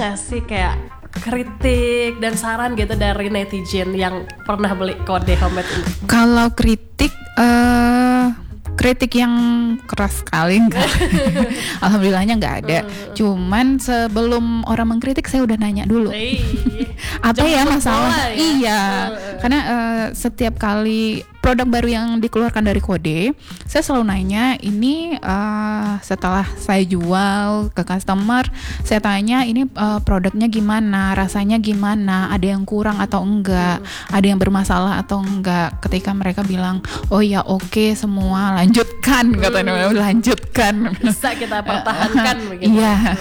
nggak sih kayak kritik dan saran gitu dari netizen yang pernah beli Kode Homemade ini? Kalau kritik yang keras sekali enggak. Alhamdulillahnya enggak ada. Cuman sebelum orang mengkritik saya udah nanya dulu. Apa ya masalah? Ya? Iya. Karena setiap kali produk baru yang dikeluarkan dari Kode, saya selalu nanya ini setelah saya jual ke customer, saya tanya ini produknya gimana, rasanya gimana, ada yang kurang atau enggak, ada yang bermasalah atau enggak. Ketika mereka bilang, oh ya oke, semua lanjutkan, katanya lanjutkan. Bisa kita pertahankan begitu. Iya.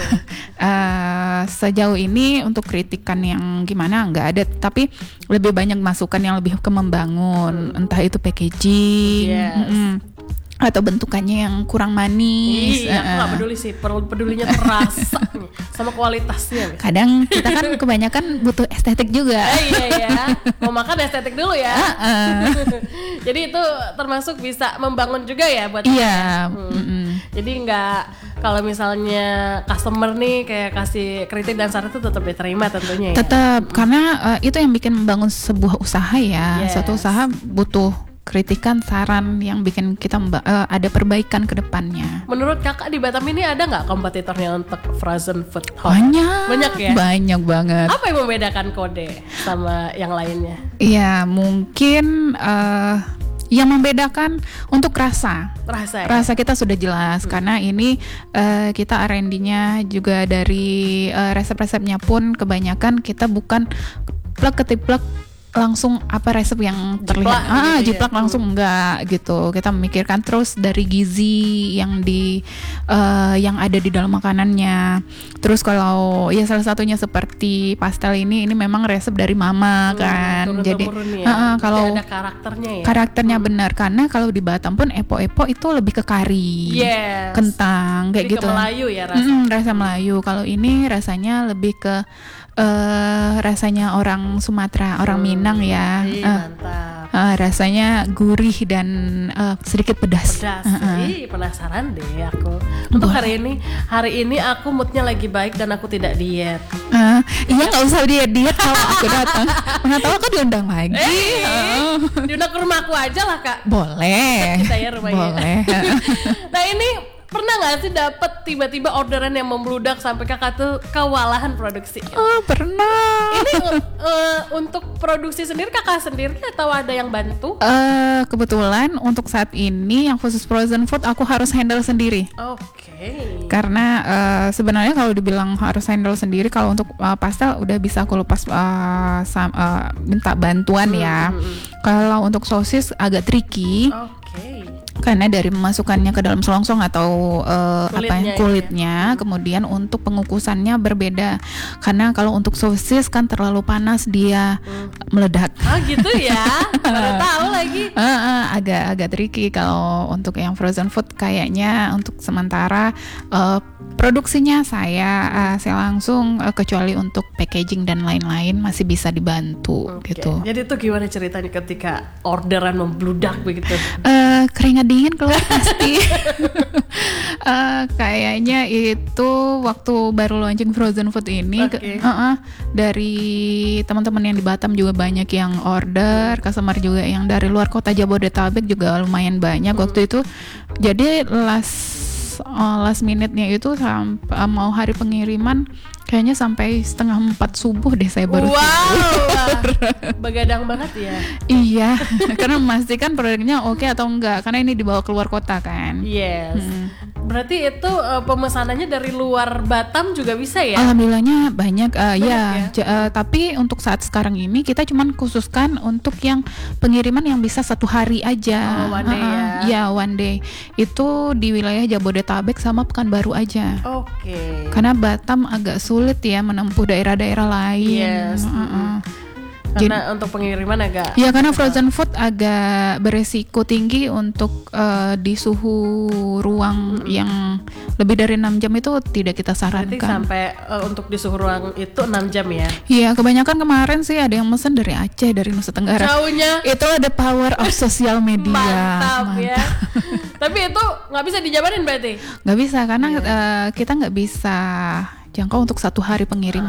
Sejauh ini untuk kritikan yang gimana enggak ada, tapi lebih banyak masukan yang lebih ke membangun, entah itu packaging, atau bentukannya yang kurang manis. Iya, aku gak peduli sih, pedulinya terasa sama kualitasnya. Kadang kita kan kebanyakan butuh estetik juga. Iya, mau makan estetik dulu ya. Jadi itu termasuk bisa membangun juga ya buat Iya. Jadi nggak, kalau misalnya customer nih kayak kasih kritik dan saran itu tetap diterima tentunya ya. Tetap, karena itu yang bikin membangun sebuah usaha ya. Suatu usaha butuh kritikan, saran yang bikin kita ada perbaikan ke depannya. Menurut kakak di Batam ini ada nggak kompetitornya untuk frozen food? Banyak ya? Banyak banget. Apa yang membedakan Kode sama yang lainnya? Iya, mungkin yang membedakan untuk rasa kita sudah jelas, karena ini kita R&D-nya juga dari resep-resepnya pun kebanyakan kita bukan plek ketiplek langsung apa resep yang terlihat jiplak langsung, enggak gitu. Kita memikirkan terus dari gizi yang yang ada di dalam makanannya. Terus kalau ya salah satunya seperti pastel ini memang resep dari mama kan. Jadi kalau ada karakternya ya. Karakternya benar, karena kalau di Batam pun epo-epo itu lebih ke kari, kentang kayak gitu. Melayu ya rasanya. Rasa Melayu. Kalau ini rasanya lebih ke rasanya orang Sumatera, orang Minang ya. Mantap. Rasanya gurih dan sedikit pedas. Penasaran deh aku. Untuk hari ini aku moodnya lagi baik dan aku tidak diet. Iya, nggak usah diet kalau aku datang. Mana tahu aku diundang lagi. Diundang ke rumah aku aja lah kak. Boleh. Kita ya rumahnya. Boleh. Nah ini pernah nggak sih dapat tiba-tiba orderan yang membludak sampai kakak tuh kewalahan produksi? Pernah. Ini untuk produksi sendiri kakak sendiri atau ada yang bantu? Kebetulan untuk saat ini yang khusus frozen food aku harus handle sendiri. Oke. Karena sebenarnya kalau dibilang harus handle sendiri, kalau untuk pastel udah bisa aku lepas minta bantuan ya. Kalau untuk sosis agak tricky. Karena dari memasukkannya ke dalam selongsong atau kulitnya, kemudian untuk pengukusannya berbeda. Karena kalau untuk sosis kan terlalu panas dia meledak. Gitu ya. Baru tahu lagi. Agak tricky. Kalau untuk yang frozen food kayaknya untuk sementara produksinya saya langsung, kecuali untuk packaging dan lain-lain masih bisa dibantu gitu. Jadi itu gimana ceritanya ketika orderan membludak begitu? Keringat dingin keluar pasti. Kayaknya itu waktu baru launching frozen food ini. Dari teman-teman yang di Batam juga banyak yang order, customer juga yang dari luar kota Jabodetabek juga lumayan banyak waktu itu. Jadi last minute-nya itu sampai mau hari pengiriman kayaknya sampai 3:30 subuh deh saya baru tidur. Begadang banget ya. Iya, karena memastikan produknya oke atau enggak, karena ini dibawa keluar kota kan. Yes. Berarti itu pemesanannya dari luar Batam juga bisa ya? Alhamdulillahnya banyak ya. Tapi untuk saat sekarang ini kita cuman khususkan untuk yang pengiriman yang bisa 1 hari aja. One day ya. Ya, one day. Itu di wilayah Jabodetabek sama Pekanbaru aja. Oke. Karena Batam agak sulit ya menempuh daerah-daerah lain. Yes. Karena untuk pengiriman agak. Ya, karena frozen food agak beresiko tinggi untuk di suhu ruang yang lebih dari 6 jam itu tidak kita sarankan. Berarti sampai untuk di suhu ruang itu 6 jam ya? Iya, kebanyakan kemarin sih ada yang mesen dari Aceh, dari Nusa Tenggara. Jauhnya. Itu ada power of social media. Mantap. Ya. Tapi itu nggak bisa dijabarin berarti? Nggak bisa, karena kita nggak bisa jangkau untuk 1 hari pengiriman.